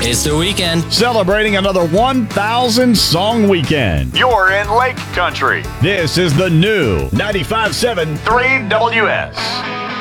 It's the weekend. Celebrating another 1,000 song weekend. You're in Lake Country. This is the new 95.7 3WS.